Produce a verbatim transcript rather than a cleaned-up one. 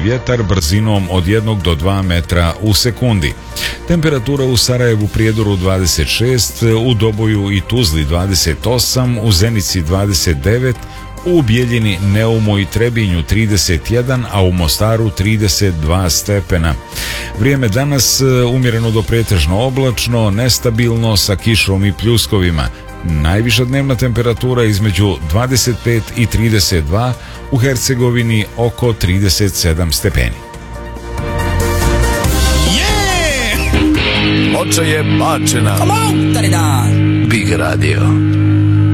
vjetar brzinom od jednog do dva metra u sekundi. Temperatura u Sarajevu, Prijedoru dvadeset šest, u Doboju i Tuzli dvadeset osam, u Zenici dvadeset devet, u Bijeljini, Neumu i Trebinju trideset jedan, a u Mostaru trideset dva stepena. Vrijeme danas umjereno do pretežno oblačno, nestabilno sa kišom i pljuskovima. Najviša dnevna temperatura između dvadeset pet i trideset dva, u Hercegovini oko trideset sedam stepeni. Ploča je bačena. Big Radio.